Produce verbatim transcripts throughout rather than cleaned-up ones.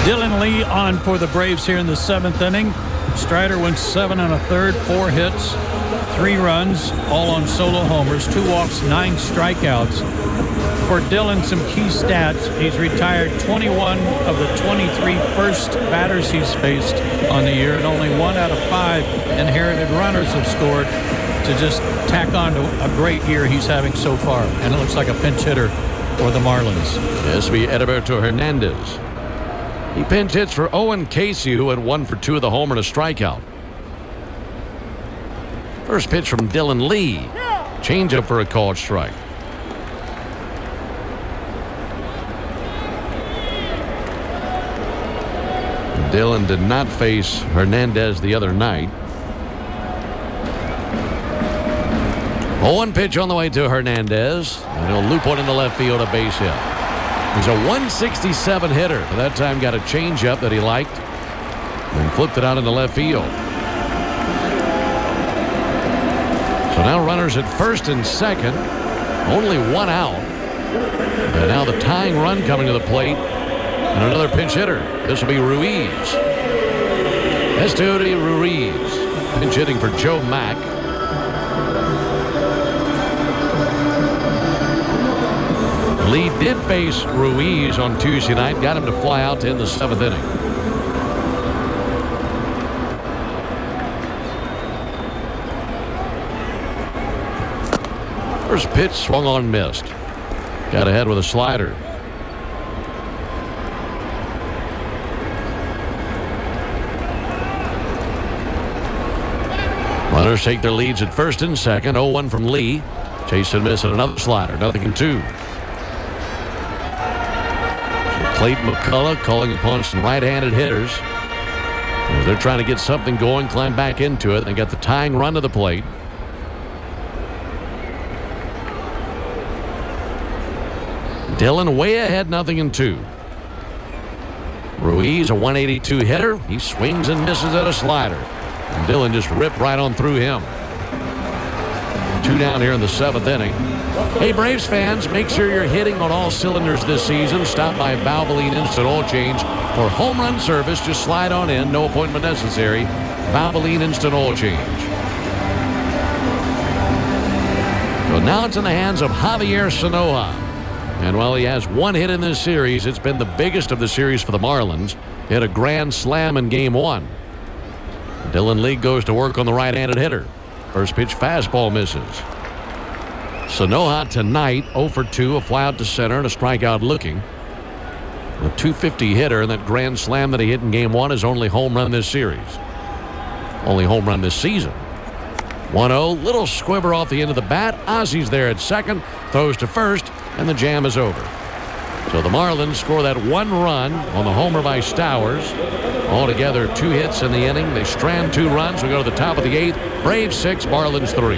Dylan Lee on for the Braves here in the seventh inning. Strider went seven and a third, four hits, three runs, all on solo homers, two walks, nine strikeouts. For Dylan, some key stats. He's retired twenty-one of the twenty-three first batters he's faced on the year, and only one out of five inherited runners have scored, to just tack on to a great year he's having so far. And it looks like a pinch hitter for the Marlins. This will be Edilberto Hernandez. He pinch hits for Owen Casey, who had one for two of the homer and a strikeout. First pitch from Dylan Lee. Changeup for a called strike. Dylan did not face Hernandez the other night. oh one pitch on the way to Hernandez. And he'll loop one in the left field, a base hit. He's a one sixty-seven hitter. At that time got a changeup that he liked and flipped it out in the left field. So now runners at first and second. Only one out. And now the tying run coming to the plate. And another pinch hitter. This will be Ruiz. Esteury Ruiz. Pinch hitting for Joe Mack. Lee did face Ruiz on Tuesday night. Got him to fly out to end the seventh inning. First pitch swung on, missed. Got ahead with a slider. Runners take their leads at first and second. oh one from Lee. Chase and miss at another slider. Nothing in two. So Clayton McCullough calling upon some right-handed hitters. As they're trying to get something going, climb back into it. They got the tying run to the plate. Dylan way ahead, nothing in two. Ruiz, a one eighty-two hitter. He swings and misses at a slider. And Dylan just ripped right on through him. Two down here in the seventh inning. Hey, Braves fans, make sure you're hitting on all cylinders this season. Stop by Valvoline Instant Oil Change for home run service. Just slide on in. No appointment necessary. Valvoline Instant Oil Change. So now it's in the hands of Javier Sanoja. And while he has one hit in this series, it's been the biggest of the series for the Marlins. He had a grand slam in game one. Dylan Lee goes to work on the right-handed hitter. First pitch fastball misses. Sanoja tonight oh for two, a fly out to center and a strikeout looking. A two fifty hitter, and that grand slam that he hit in game one is only home run this series. Only home run this season. one oh, little squibber off the end of the bat. Ozzy's there at second, throws to first, and the jam is over. So the Marlins score that one run on the homer by Stowers. Altogether, two hits in the inning. They strand two runs. We go to the top of the eighth. Braves six, Marlins three.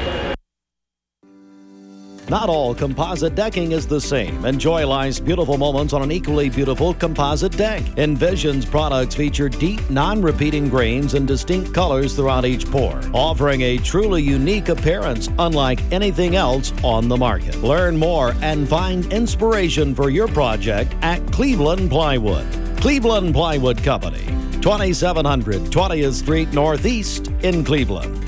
Not all composite decking is the same. Enjoy life's beautiful moments on an equally beautiful composite deck. Envision's products feature deep, non-repeating grains and distinct colors throughout each pour, offering a truly unique appearance unlike anything else on the market. Learn more and find inspiration for your project at Cleveland Plywood. Cleveland Plywood Company, twenty-seven hundred twentieth Street Northeast in Cleveland.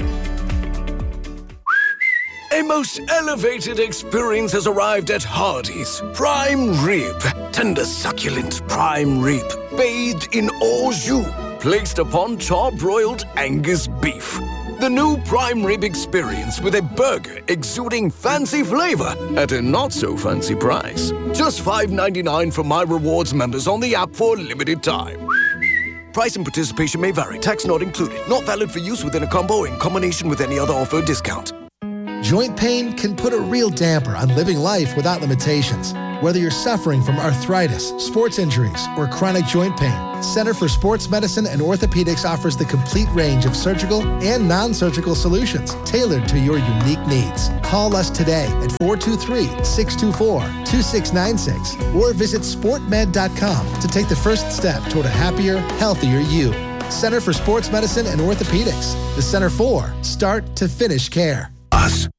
A most elevated experience has arrived at Hardee's. Prime rib. Tender, succulent prime rib. Bathed in au jus. Placed upon char-broiled Angus beef. The new prime rib experience with a burger exuding fancy flavor at a not-so-fancy price. Just five ninety-nine for My Rewards members on the app for a limited time. Price and participation may vary. Tax not included. Not valid for use within a combo in combination with any other offer or discount. Joint pain can put a real damper on living life without limitations. Whether you're suffering from arthritis, sports injuries, or chronic joint pain, Center for Sports Medicine and Orthopedics offers the complete range of surgical and non-surgical solutions tailored to your unique needs. Call us today at four two three, six two four, two six nine six or visit sport med dot com to take the first step toward a happier, healthier you. Center for Sports Medicine and Orthopedics. The Center for Start to Finish Care. Us.